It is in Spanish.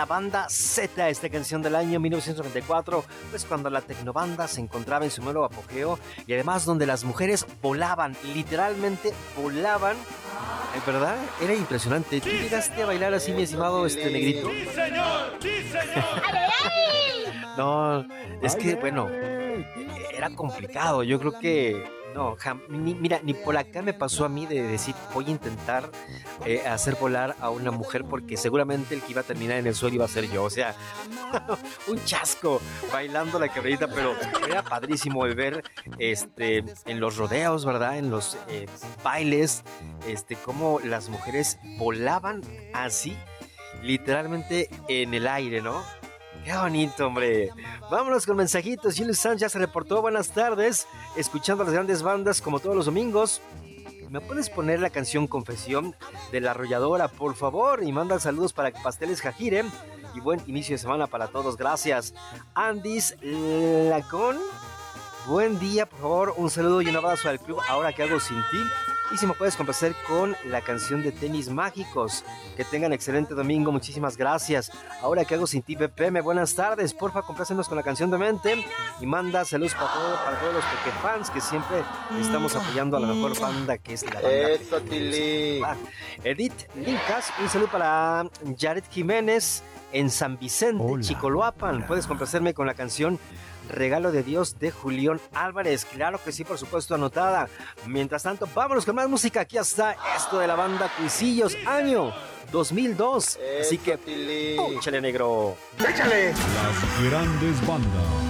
la banda Z, esta canción del año 1994, pues cuando la tecnobanda se encontraba en su nuevo apogeo y además donde las mujeres volaban, literalmente volaban. ¿Verdad? Era impresionante. ¿Tú llegaste a bailar así, mi estimado negrito? ¡Sí, señor! ¡Sí, señor! No, es que, bueno, era complicado. Yo creo que no, mira, ni por acá me pasó a mí de decir voy a intentar hacer volar a una mujer porque seguramente el que iba a terminar en el suelo iba a ser yo. O sea, un chasco bailando la cabrita, pero era padrísimo el ver en los rodeos, ¿verdad? En los bailes, cómo las mujeres volaban así, literalmente en el aire, ¿no? Qué bonito, hombre. Vámonos con mensajitos. Julio Sanz ya se reportó. Buenas tardes. Escuchando las grandes bandas como todos los domingos. ¿Me puedes poner la canción Confesión de La Arrolladora, por favor? Y manda saludos para Pasteles Jajire. Y buen inicio de semana para todos. Gracias. Andis Lacón. Buen día, por favor. Un saludo y un abrazo al club Ahora que hago sin ti. Y si me puedes complacer con la canción de Tenis Mágicos. Que tengan excelente domingo, muchísimas gracias. Ahora que hago sin ti, PPM, buenas tardes. Porfa, complácenos con la canción de Mente. Y manda saludos para todos los Pequefans que siempre estamos apoyando a la mejor banda que es la banda. Edith Lincas, un saludo para Jared Jiménez en San Vicente, hola, Chicoloapan. Hola. Puedes complacerme con la canción Regalo de Dios de Julián Álvarez. Claro que sí, por supuesto, anotada. Mientras tanto, vámonos con más música. Aquí está esto de la banda Cuisillos, año 2002. Así que, échale, negro. ¡Échale! Las grandes bandas.